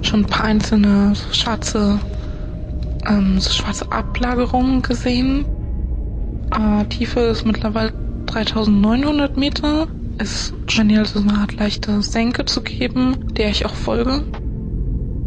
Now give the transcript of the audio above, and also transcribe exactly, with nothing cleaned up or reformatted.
schon ein paar einzelne so schwarze, ähm, so schwarze Ablagerungen gesehen. Äh, Tiefe ist mittlerweile dreitausendneunhundert Meter. Es scheint hier also so eine Art leichte Senke zu geben, der ich auch folge.